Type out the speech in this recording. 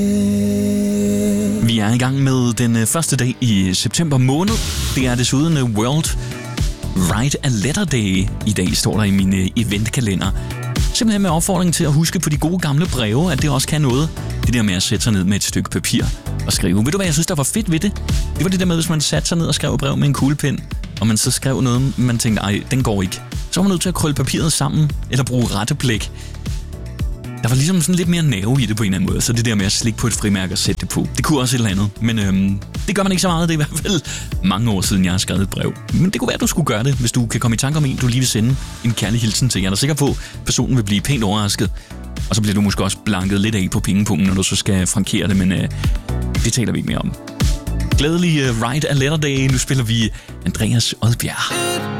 Vi er i gang med den første dag i september måned. Det er desuden World Write a Letter Day. I dag står der i min eventkalender. Simpelthen med opfordring til at huske på de gode gamle breve, at det også kan noget. Det der med at sætte sig ned med et stykke papir og skrive. Ved du hvad jeg synes, der var fedt ved det? Det var det der med, hvis man satte sig ned og skrev brev med en kuglepen, og man så skrev noget, man tænkte, ej, den går ikke. Så var man nødt til at krølle papiret sammen, eller bruge retteblæk. Der var ligesom sådan lidt mere nerve i det på en eller anden måde, så det der med at slikke på et frimærke og sætte det på, det kunne også et eller andet. Men det gør man ikke så meget, det er i hvert fald mange år siden, jeg har skrevet et brev. Men det kunne være, at du skulle gøre det, hvis du kan komme i tanke om en, du lige vil sende en kærlig hilsen til. Jeg er da sikker på, at personen vil blive pænt overrasket. Og så bliver du måske også blanket lidt af på pengepunkten, når du så skal frankere det, men det taler vi ikke mere om. Glædelig Write a Letter Day. Nu spiller vi Andreas Odbjerg.